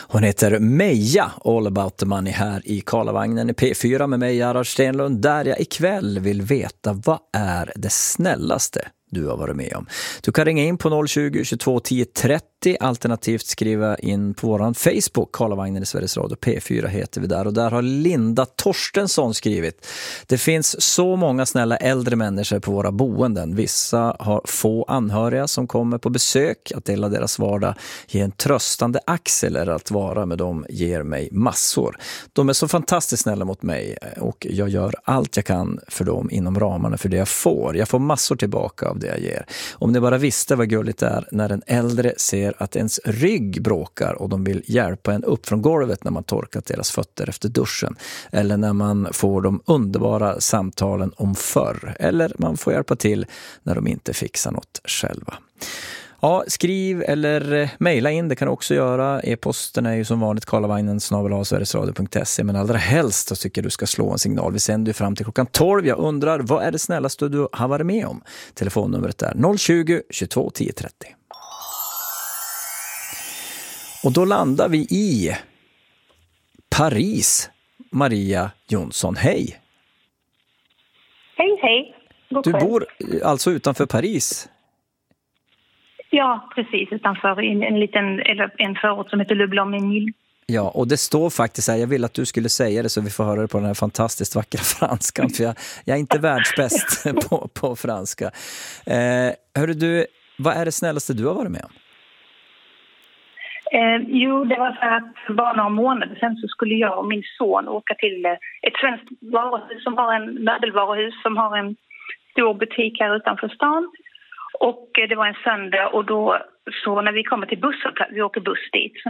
Hon heter Meja, All About the Money, här i Karlavagnen i P4 med mig, Gerhard Stenlund, där jag ikväll vill veta vad är det snällaste du har varit med om. Du kan ringa in på 020 22 10 30, alternativt skriva in på våran Facebook, Karlavagnen i Sveriges Radio, P4 heter vi där. Och där har Linda Torstensson skrivit: det finns så många snälla äldre människor på våra boenden. Vissa har få anhöriga som kommer på besök. Att dela deras vardag ger en tröstande axel, eller att vara med dem ger mig massor. De är så fantastiskt snälla mot mig och jag gör allt jag kan för dem inom ramarna för det jag får. Jag får massor tillbaka av det jag ger. Om ni bara visste vad gulligt det är när en äldre ser att ens rygg bråkar och de vill hjälpa en upp från golvet när man torkat deras fötter efter duschen. Eller när man får de underbara samtalen om förr. Eller man får hjälpa till när de inte fixar något själva. Ja, skriv eller mejla in, det kan du också göra. E-posten är ju som vanligt karlavagnen@sverigesradio.se, men allra helst så tycker du ska slå en signal. Vi sänder ju fram till klockan 12. Jag undrar, vad är det snällaste du har varit med om? Telefonnumret är 020 22 10 30. Och då landar vi i Paris. Maria Jonsson, hej! Hej, hej. Du bor alltså utanför Paris? Ja, precis. Utanför en förort som heter Le Blanc-Ménil. Ja, och det står faktiskt här, jag vill att du skulle säga det så vi får höra det på den här fantastiskt vackra franskan, för jag är inte världsbäst på franska. Hörru du, vad är det snällaste du har varit med om? Jo, det var så att bara några månader sedan så skulle jag och min son åka till ett svenskt varuhus som har en möbelvaruhus som har en stor butik här utanför stan. Och det var en söndag och då så när vi kommer till bussen, vi åker buss dit, så